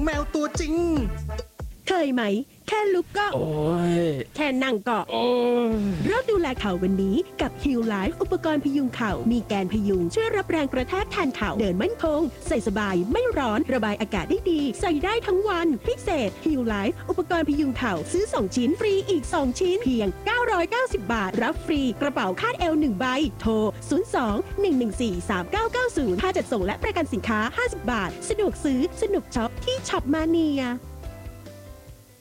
แมวตัวจริงเคยไหมแค่ลุกก็โอ้ยแค่นั่งก็โอ้ยเริ่มดูแลเข่าวันนี้กับ Heal Life อุปกรณ์พยุงเข่ามีแกนพยุงช่วยรับแรงกระแทกแทนเข่าเดินมั่นคงใส่สบายไม่ร้อนระบายอากาศได้ดีใส่ได้ทั้งวันพิเศษ Heal Life อุปกรณ์พยุงเข่าซื้อ2ชิ้นฟรีอีก2ชิ้นเพียง990 บาทรับฟรีกระเป๋าคาดเอว1ใบโทร02-114-3990ค่าจัดส่งและประกันสินค้า50 บาทสะดวกซื้อสนุกช็อปที่ช็อปมาเนีย